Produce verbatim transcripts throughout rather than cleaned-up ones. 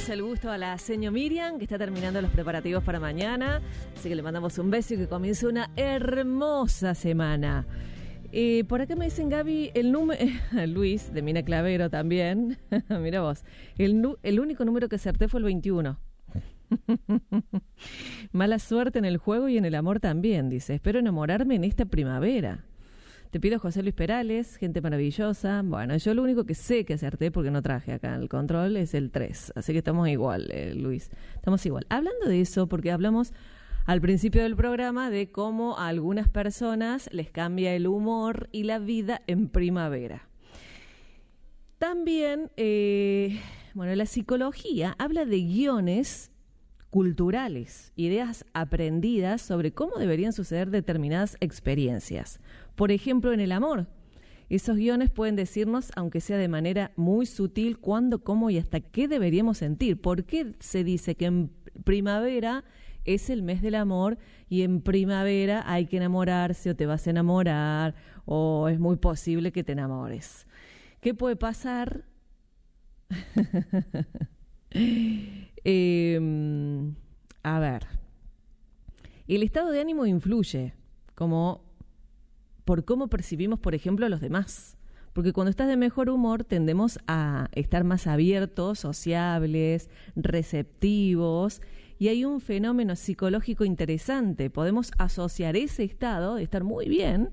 damos el gusto a la señora Miriam, que está terminando los preparativos para mañana. Así que le mandamos un beso y que comience una hermosa semana. Eh, por acá me dicen, Gaby, el número... Luis, de Mina Clavero también. Mira vos. El, nu... el único número que acerté fue el veintiuno. Mala suerte en el juego y en el amor también, dice. Espero enamorarme en esta primavera. Te pido José Luis Perales, gente maravillosa. Bueno, yo lo único que sé que acerté, porque no traje acá el control, es el tres. Así que estamos igual, eh, Luis. Estamos igual. Hablando de eso, porque hablamos al principio del programa de cómo a algunas personas les cambia el humor y la vida en primavera. También, eh, bueno, la psicología habla de guiones culturales, ideas aprendidas sobre cómo deberían suceder determinadas experiencias. Por ejemplo, en el amor. Esos guiones pueden decirnos, aunque sea de manera muy sutil, cuándo, cómo y hasta qué deberíamos sentir. ¿Por qué se dice que en primavera es el mes del amor y en primavera hay que enamorarse o te vas a enamorar o es muy posible que te enamores? ¿Qué puede pasar? eh, a ver, el estado de ánimo influye como por cómo percibimos, por ejemplo, a los demás. Porque cuando estás de mejor humor tendemos a estar más abiertos, sociables, receptivos, y hay un fenómeno psicológico interesante. Podemos asociar ese estado de estar muy bien,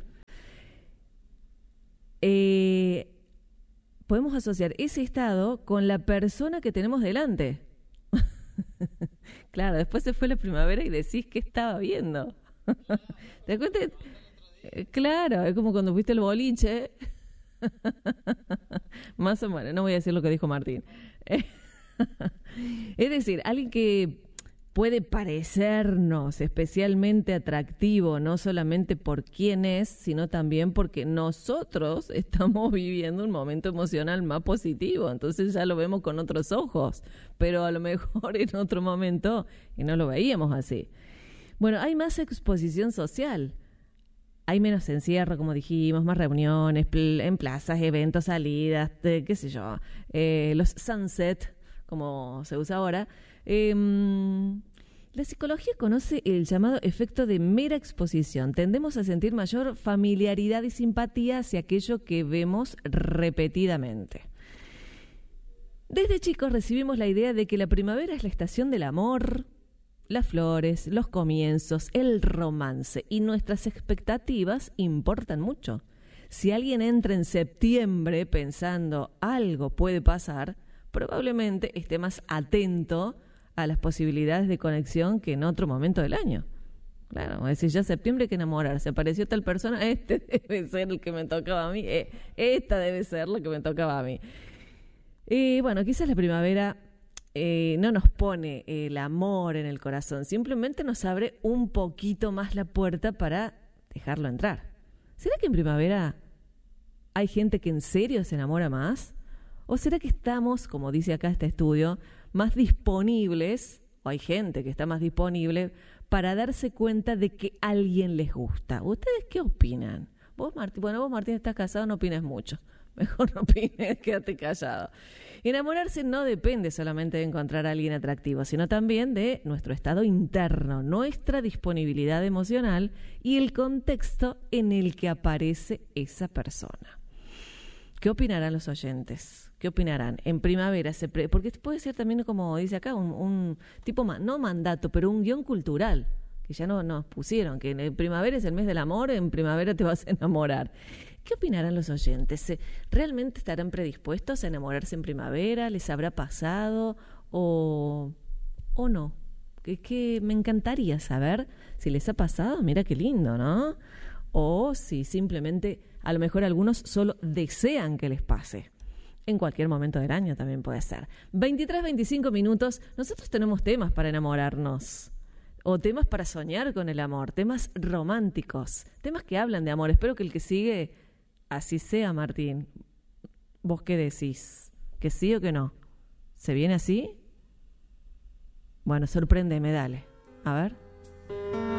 eh, podemos asociar ese estado con la persona que tenemos delante. Claro, después se fue la primavera y decís qué estaba viendo. ¿Te das cuenta? Claro, es como cuando fuiste al boliche. Más o menos, no voy a decir lo que dijo Martín. Es decir, alguien que puede parecernos especialmente atractivo, no solamente por quién es, sino también porque nosotros estamos viviendo un momento emocional más positivo, entonces ya lo vemos con otros ojos, pero a lo mejor en otro momento y no lo veíamos así. Bueno, hay más exposición social. Hay menos encierro, como dijimos, más reuniones pl- en plazas, eventos, salidas, de, qué sé yo, eh, los sunset, como se usa ahora. Eh, la psicología conoce el llamado efecto de mera exposición. Tendemos a sentir mayor familiaridad y simpatía hacia aquello que vemos repetidamente. Desde chicos recibimos la idea de que la primavera es la estación del amor, las flores, los comienzos, el romance, y nuestras expectativas importan mucho. Si alguien entra en septiembre pensando algo puede pasar, probablemente esté más atento a las posibilidades de conexión que en otro momento del año. Claro, es decir, ya septiembre hay que enamorarse, apareció tal persona, este debe ser el que me tocaba a mí, eh, esta debe ser lo que me tocaba a mí. Y bueno, quizás la primavera Eh, no nos pone el amor en el corazón, simplemente nos abre un poquito más la puerta para dejarlo entrar. ¿Será que en primavera hay gente que en serio se enamora más? ¿O será que estamos, como dice acá este estudio, más disponibles, o hay gente que está más disponible para darse cuenta de que a alguien les gusta? ¿Ustedes qué opinan? Vos, Martín, bueno, vos, Martín, estás casado, no opines mucho. Mejor no opines, quédate callado. Enamorarse no depende solamente de encontrar a alguien atractivo, sino también de nuestro estado interno, nuestra disponibilidad emocional y el contexto en el que aparece esa persona. ¿Qué opinarán los oyentes? ¿Qué opinarán? En primavera, se pre- porque puede ser también, como dice acá, un, un tipo, ma- no mandato, pero un guión cultural, que ya no nos pusieron, que en primavera es el mes del amor, en primavera te vas a enamorar. ¿Qué opinarán los oyentes? ¿Realmente estarán predispuestos a enamorarse en primavera? ¿Les habrá pasado o, o no? Es que me encantaría saber si les ha pasado, mira qué lindo, ¿no? O si simplemente, a lo mejor algunos solo desean que les pase. En cualquier momento del año también puede ser. veintitrés, veinticinco minutos, nosotros tenemos temas para enamorarnos. O temas para soñar con el amor, temas románticos, temas que hablan de amor. Espero que el que sigue así sea, Martín. ¿Vos qué decís? ¿Que sí o que no? ¿Se viene así? Bueno, sorpréndeme, dale. A ver.